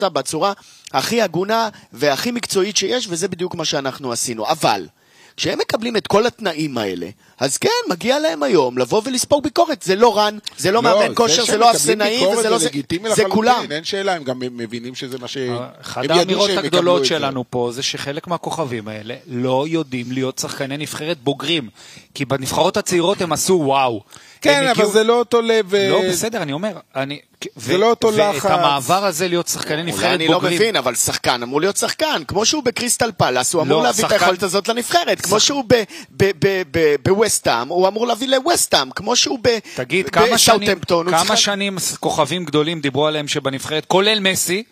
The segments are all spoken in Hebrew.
אותה בצורה הכי הגונה והכי מקצועית שיש, וזה בדיוק מה שאנחנו עשינו. אבל כשהם מקבלים את כל התנאים האלה, אז כן, מגיע להם היום לבוא ולספוג ביקורת. זה לא רן, זה לא מאמן כושר, זה לא הסנאי, וזה לא זה כולם. אין שאלה, הם גם מבינים שזה מה שהם אחד האמירות הגדולות שלנו פה, זה שחלק מהכוכבים האלה לא יודעים להיות שחקני נבחרת בוגרים, כי בנבחרות הצעירות הם עשו וואו. כן, אבל זה לא אותו לב... לא, בסדר, אני אומר, זה לא אותו לחץ. ואת המעבר הזה להיות שחקני נבחרת בוגרים. אני לא מבין, אבל שחקן אמור להיות שחקן, כמו שהוא בקריסטל פלאס, הוא אמור להביא את היכולת הזאת לנבחרת, כמו שהוא בווסטהאם, הוא אמור להביא לווסטהאם, כמו שהוא בסאות'המפטון. כמה שנים כוכבים גדולים דיברו עליהם שבנבחרת, כולל מסי,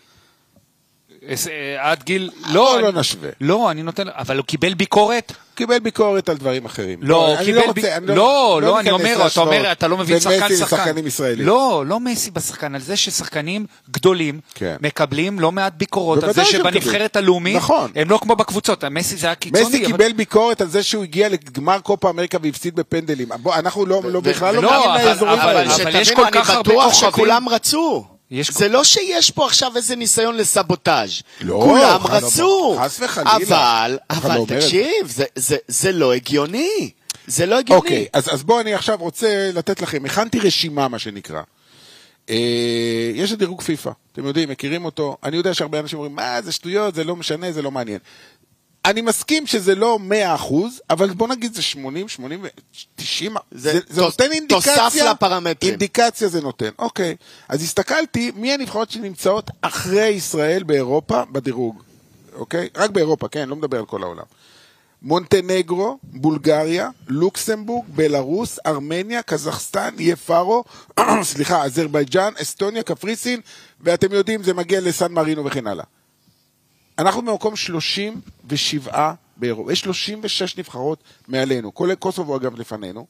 עד גיל... לא נשווה. לא, אני נותן... אבל הוא קיבל ביקורת? קיבל ביקורת על דברים אחרים. לא, אני אומר, אתה לא מבין שחקן. לא מסי בשחקן, על זה ששחקנים גדולים מקבלים לא מעט ביקורות, על זה שבנבחרת הלאומית, הם לא כמו בקבוצות, מסי זה היה קיצוני. מסי קיבל ביקורת על זה שהוא הגיע לגמר קופה אמריקה והפסיד בפנדלים. אנחנו בכלל לא מגיעים לאזורים האלה. אבל שתבינו, אני בטוח שכולם רצו. זה לא שיש פה עכשיו איזה ניסיון לסבוטאז'. כולם רצו. אבל תקשיב, זה לא הגיוני. זה לא הגיוני. אוקיי, אז בואו אני עכשיו רוצה לתת לכם, הכנתי רשימה מה שנקרא. יש את דירוג פיפה, אתם יודעים, מכירים אותו. אני יודע שהרבה אנשים אומרים, מה זה שטויות, זה לא משנה, זה לא מעניין. אני מסכים שזה לא 100%, אבל בוא נגיד זה 80, 80, 90, זה נותן אינדיקציה. תוסף לפרמטרים. אינדיקציה זה נותן. אוקיי, אז הסתכלתי מי הנבחרות שנמצאות אחרי ישראל באירופה בדירוג. אוקיי? רק באירופה, כן, לא מדבר על כל העולם. מונטנגרו, בולגריה, לוקסמבורג, בלרוס, ארמניה, קזחסטן, יפרו, אזרבייג'אן, אסטוניה, קפריסין, ואתם יודעים, זה מגיע לסן מרינו וכן הלאה. אנחנו במקום 37 באירופה, יש 36 נבחרות מעלינו, כולל קוסובו אגב לפנינו.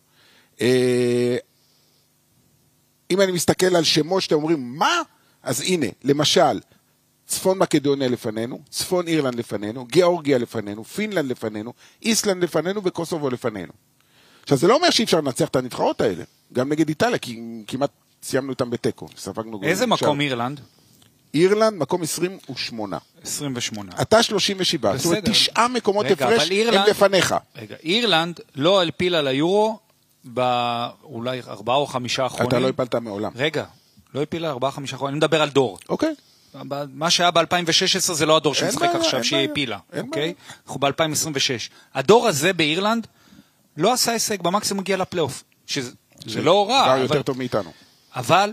אם אני מסתכל על שמות שאתם אומרים, מה? אז הנה, למשל, צפון מקדוניה לפנינו, צפון אירלנד לפנינו, גיאורגיה לפנינו, פינלנד לפנינו, איסלנד לפנינו וקוסובו לפנינו. עכשיו, זה לא אומר שאי אפשר לנצח את הנבחרות האלה, גם נגד איטליה, כי כמעט סיימנו איתם בטקו. איזה מקום אירלנד? אירלנד, מקום 28. 28. אתה 37. זאת אומרת, 9 מקומות הפרש הם לפניך. רגע, אירלנד לא הלפילה ליורו באולי 4 או 5 אחרונים. אתה לא הפלת מעולם. רגע, לא הפילה 4 או 5 אחרונים. אני מדבר על דור. אוקיי. מה שהיה ב-2016 זה לא הדור שמשחק עכשיו שהיא הפילה. אוקיי? אנחנו ב-2026. הדור הזה באירלנד לא עשה הישג, במקסימום הגיע לפלייאוף. שזה לא רע. זה יותר טוב מאיתנו. אבל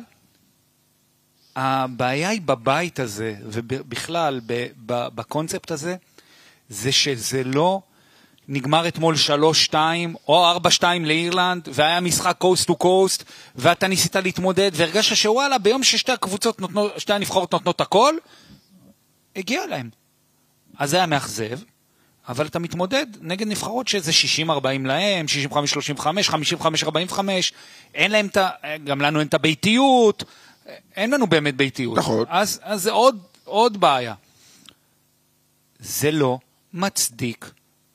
הבעיה היא בבית הזה, ובכלל בקונספט הזה, זה שזה לא נגמר אתמול 3-2 או 4-2 לאירלנד, והיה משחק קוסט טו קוסט, ואתה ניסית להתמודד, והרגשת שוואלה, ביום ששתי הקבוצות שתי הנבחרות נותנות הכל, הגיע להם. אז זה היה מאכזב, אבל אתה מתמודד נגד נבחרות שזה 60-40 להם, 65-35, 55-45, אין להם גם לנו אין את הביתיות, אין לנו באמת ביתיות. נכון. אז זה עוד בעיה. זה לא מצדיק.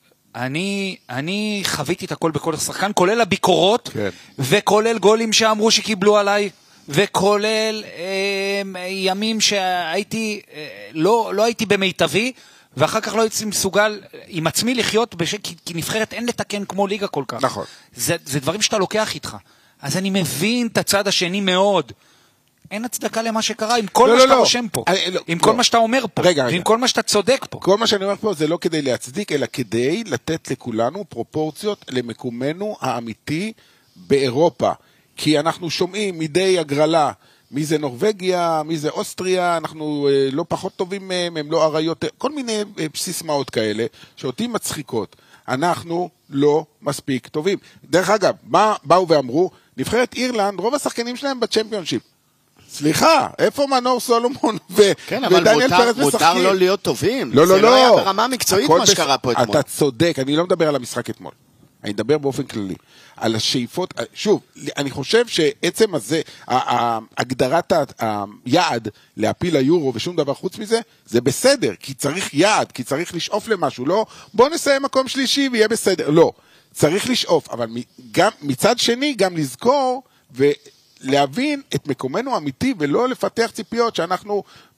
אני חוויתי את הכל בכל השחקן, כולל הביקורות, כן. וכולל גולים שאמרו שקיבלו עליי, וכולל ימים שהייתי, לא הייתי במיטבי, ואחר כך לא הייתי מסוגל עם עצמי לחיות, כי נבחרת אין לתקן כמו ליגה כל כך. נכון. זה דברים שאתה לוקח איתך. אז אני מבין את הצד השני מאוד. אין הצדקה למה שקרה, עם כל מה שאתה רושם פה, עם כל מה שאתה אומר פה, ועם כל מה שאתה צודק פה. כל מה שאני אומר פה זה לא כדי להצדיק, אלא כדי לתת לכולנו פרופורציות למקומנו האמיתי באירופה. כי אנחנו שומעים מדי הגרלה, מי זה נורווגיה, מי זה אוסטריה, אנחנו לא פחות טובים מהם, הם לא עריות, כל מיני סיסמאות כאלה, שאותי מצחיקות. אנחנו לא מספיק טובים. דרך אגב, מה באו ואמרו? נבחרת אירלנד, רוב השחקנים שלהם בצ'מפיונשיפ. סליחה, איפה מנור סולומון ודניאל פרץ משחקים? מותר לא להיות טובים. לא. זה לא היה ברמה מקצועית מה שקרה פה אתמול. אתה צודק, אני לא מדבר על המשחק אתמול. אני מדבר באופן כללי. על השאיפות, שוב, אני חושב שעצם הזה, הגדרת היעד להפיל ליורו ושום דבר חוץ מזה, זה בסדר, כי צריך יעד, כי צריך לשאוף למשהו, לא, בוא נסיים מקום שלישי ויהיה בסדר, לא. צריך לשאוף, אבל גם, מצד שני גם לזכור להבין את מקומנו האמיתי ולא לפתח ציפיות שאנחנו